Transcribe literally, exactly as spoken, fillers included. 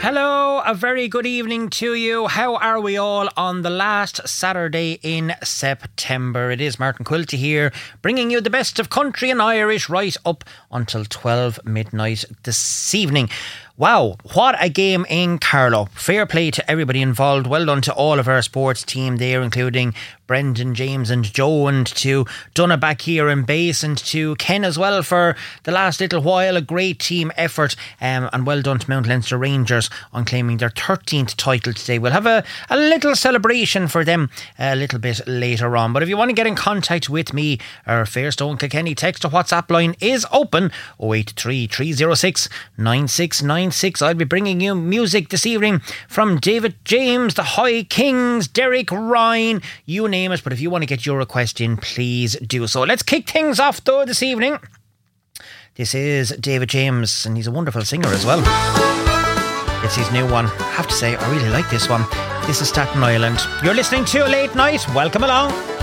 Hello, a very good evening to you. How are we all on the last Saturday in September? It is Martin Quilty here, bringing you the best of country and Irish right up until twelve midnight this evening. Wow, what a game in Carlow. Fair play to everybody involved. Well done to all of our sports team there, including Brendan, James and Joe, and to Donna back here in base, and to Ken as well for the last little while. A great team effort, um, and well done to Mount Leinster Rangers on claiming their thirteenth title today. We'll have a, a little celebration for them a little bit later on. But if you want to get in contact with me, our Fairstone Kilkenny text or WhatsApp line is open: oh eight three, three oh six, nine six nine six. I'll be bringing you music this evening from David James, the High Kings, Derek Ryan, you name it. But if you want to get your request in, please do so. Let's kick things off though this evening. This is David James, and he's a wonderful singer as well. It's his new one. I have to say, I really like this one. This is Staten Island. You're listening to Late Night. Welcome along.